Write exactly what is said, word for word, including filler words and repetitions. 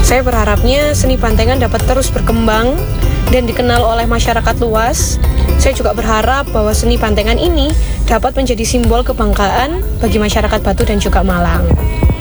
Saya berharapnya seni bantengan dapat terus berkembang dan dikenal oleh masyarakat luas. Saya juga berharap bahwa seni bantengan ini dapat menjadi simbol kebanggaan bagi masyarakat Batu dan juga Malang.